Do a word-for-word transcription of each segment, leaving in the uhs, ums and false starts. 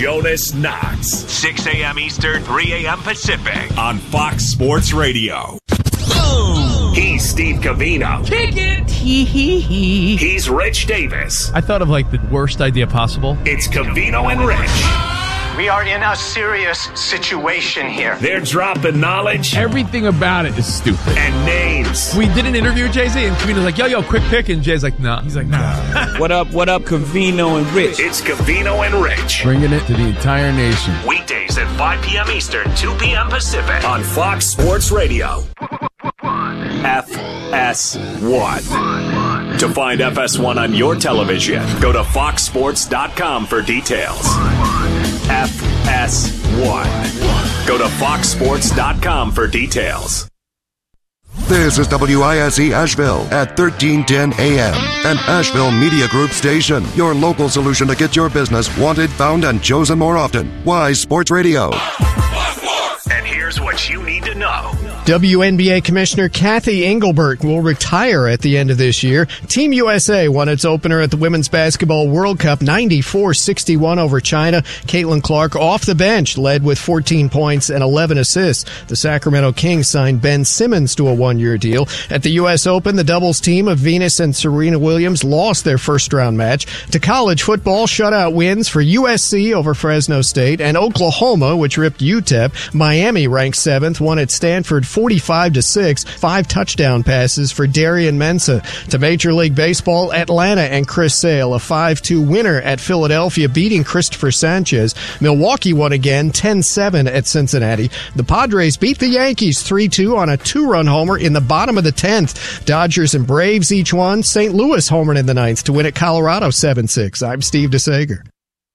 Jonas Knox. six a.m. Eastern, three a.m. Pacific. On Fox Sports Radio. Boom. He's Steve Covino. Kick it. Hee hee hee. He's Rich Davis. I thought of like the worst idea possible. It's Covino and Rich. We are in a serious situation here. They're dropping knowledge. Everything about it is stupid. And names. We did an interview with Jay-Z, and Covino's like, yo, yo, quick pick. And Jay's like, nah. He's like, nah. What up, what up, Covino and Rich? It's Covino and Rich. Bringing it to the entire nation. Weekdays at five p.m. Eastern, two p.m. Pacific. On Fox Sports Radio. F S one. To find F S one on your television, go to fox sports dot com for details. F S one. Go to fox sports dot com for details. This is W I S E Asheville at thirteen ten A M, an Asheville Media Group station. Your local solution to get your business wanted, found, and chosen more often. Wise Sports Radio. And here's what you need to know. W N B A Commissioner Kathy Engelbert will retire at the end of this year. Team U S A won its opener at the Women's Basketball World Cup ninety-four sixty-one over China. Caitlin Clark off the bench led with fourteen points and eleven assists. The Sacramento Kings signed Ben Simmons to a one-year deal. At the U S Open, the doubles team of Venus and Serena Williams lost their first-round match. To college football, shutout wins for U S C over Fresno State and Oklahoma, which ripped U T E P. Miami ranked seventh, won at Stanford forty-five to six, five touchdown passes for Darian Mensah. To Major League Baseball, Atlanta and Chris Sale, a five two winner at Philadelphia, beating Christopher Sanchez. Milwaukee won again, ten seven at Cincinnati. The Padres beat the Yankees three two on a two-run homer in the bottom of the tenth. Dodgers and Braves each won. Saint Louis homered in the ninth to win at Colorado seven six. I'm Steve DeSager.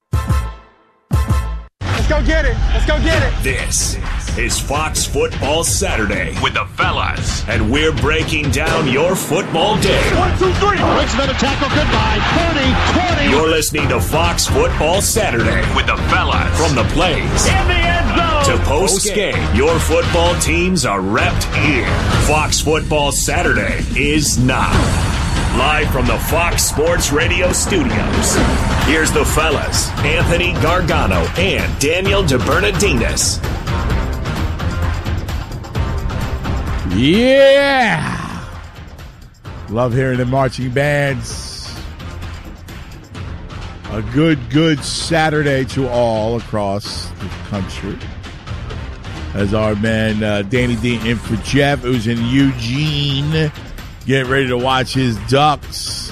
Let's go get it. Let's go get it. This is Fox Football Saturday With the fellas. and we're breaking down your football day. One, two, three. Makes another tackle. Goodbye. thirty, twenty. You're listening to Fox Football Saturday With the fellas. from the plays In the end zone. to post game. Your football teams are repped here. Fox Football Saturday is now. Live from the Fox Sports Radio studios, here's the fellas, Anthony Gargano and Daniel DeBernardinis. Yeah! Love hearing the marching bands. A good, good Saturday to all across the country. As our man uh, Danny D in for Jeff, who's in Eugene, getting ready to watch his Ducks.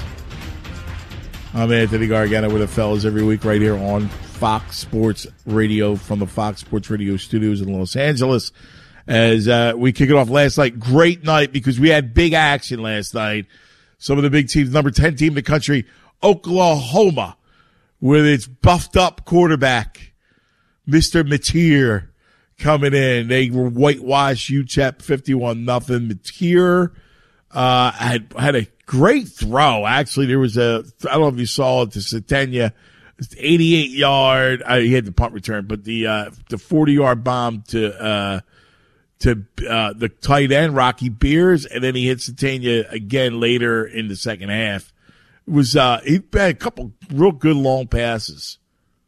I'm Anthony Gargano with the fellas every week right here on Fox Sports Radio from the Fox Sports Radio studios in Los Angeles. As uh, we kick it off last night, great night because we had big action last night. Some of the big teams, number ten team in the country, Oklahoma, with its buffed up quarterback, Mister Mateer, coming in. They were whitewashed U T E P fifty-one nothing. Mateer uh, had had a great throw. Actually, there was a, I don't know if you saw it, to Satenya, eighty-eight yard. Uh, he had the punt return, but the uh, the forty yard bomb to uh, to uh, the tight end Rocky Beers, and then he hit Satenya again later in the second half. It was uh, he had a couple real good long passes.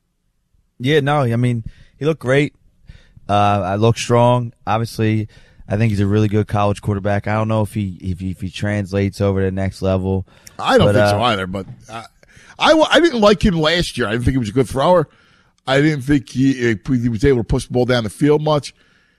Yeah, no, I mean, he looked great. Uh, I look strong. Obviously, I think he's a really good college quarterback. I don't know if he if he, if he translates over to the next level. I don't but, think uh, so either, but uh, I, I didn't like him last year. I didn't think he was a good thrower. I didn't think he, he was able to push the ball down the field much.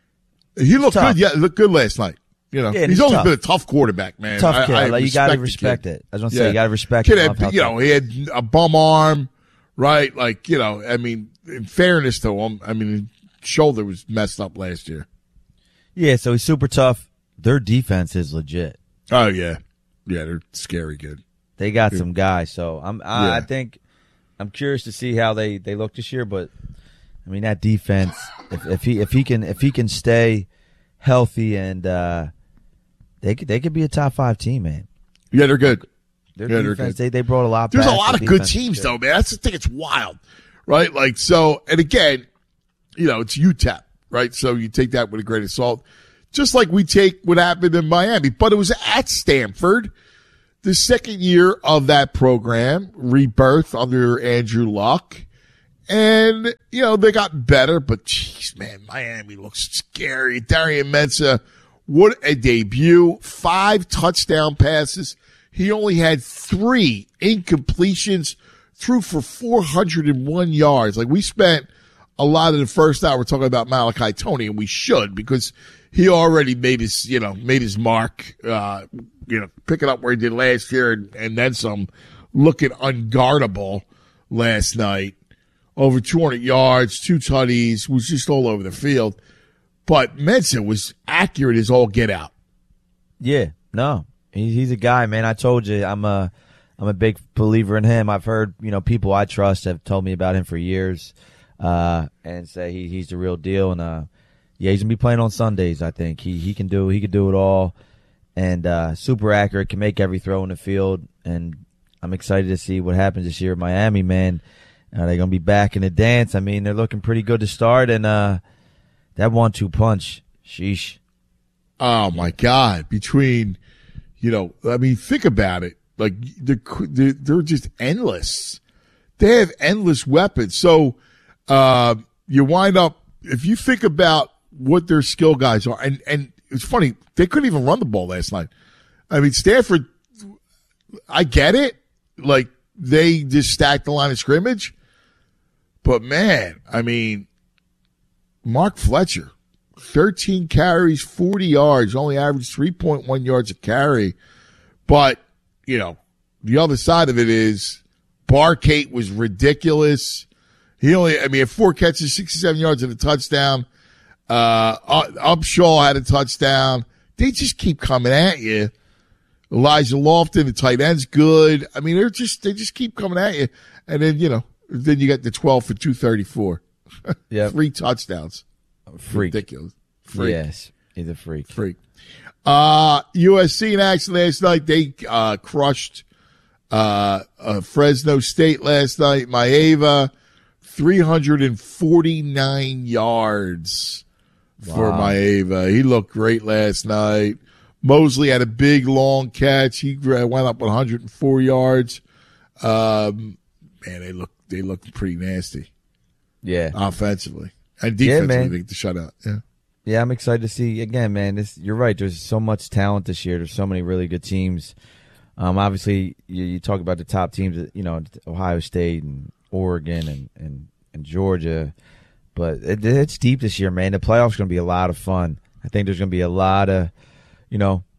He looked tough. good. Yeah, he looked good last night. You know, Yeah, he's, he's always tough. been a tough quarterback, man. Tough kid. I, I Like, you respect gotta the respect kid. it. I was gonna say, Yeah. you gotta respect kid it. had, Tough you know, kid. he had a bum arm, right? Like, you know, I mean, in fairness to him, I mean, his shoulder was messed up last year. Yeah, so he's super tough. Their defense is legit. Oh yeah, yeah, they're scary good. They got some guys, so I'm. I, Yeah. I think I'm curious to see how they, they look this year. But I mean, that defense, if, if he if he can if he can stay healthy and uh, they could they could be a top five team, man. Yeah, they're good. Their Yeah, they're defense, good. they they brought a lot. There's back. a lot The of good defense is teams, though, man. That's the thing. It's wild, right? Like, so, and again, you know, it's U T E P, right? So you take that with a grain of salt, just like we take what happened in Miami. But it was at Stanford, the second year of that program, rebirth under Andrew Luck. And, you know, they got better, but jeez, man, Miami looks scary. Darian Mensah, what a debut. Five touchdown passes. He only had three incompletions, threw for four hundred one yards. Like, we spent a lot of the first hour talking about Malachi Tony, and we should, because he already made his, you know, made his mark, uh, you know, picking up where he did last year and, and then some, looking unguardable last night. Over two hundred yards, two tutties, was just all over the field. But Mensah was accurate as all get out. Yeah, no, he, he's a guy, man. I told you, I'm a, I'm a big believer in him. I've heard, you know, people I trust have told me about him for years, uh, and say he, he's the real deal. And uh, yeah, he's gonna be playing on Sundays. I think he he can do he can do it all, and uh, super accurate, can make every throw in the field. And I'm excited to see what happens this year at Miami, man. Are they going to be back in the dance? I mean, they're looking pretty good to start, and uh, that one two punch, sheesh. Oh, my God. Between, you know, I mean, think about it. Like, they're, they're just endless. They have endless weapons. So uh, you wind up, if you think about what their skill guys are, and, and it's funny, they couldn't even run the ball last night. I mean, Stanford, I get it. Like, they just stacked the line of scrimmage. But, man, I mean, Mark Fletcher, thirteen carries, forty yards, only averaged three point one yards a carry. But, you know, the other side of it is Barkate was ridiculous. He only, I mean, had four catches, sixty-seven yards and a touchdown. Uh, Upshaw had a touchdown. They just keep coming at you. Elijah Lofton, the tight end's good. I mean, they're just, they just keep coming at you. And then, you know, then you got the twelve for two thirty-four. Yeah. Three touchdowns. Freak. Ridiculous. Freak. Yes, he's a freak. Freak. Uh, U S C in action last night. They uh, crushed uh, uh, Fresno State last night. Maeva, three hundred forty-nine yards for Wow. Maeva. He looked great last night. Mosley had a big, long catch. He went up one hundred four yards. Um, man, they look they look pretty nasty. Yeah, offensively and Yeah, defensively. man. They get the shutout. Yeah, yeah, I'm excited to see again, man. This, you're right. There's so much talent this year. There's so many really good teams. Um, obviously, you, you talk about the top teams. You know, Ohio State and Oregon and and, and Georgia, but it, it's deep this year, man. The playoffs going to be a lot of fun. I think there's going to be a lot of, you know,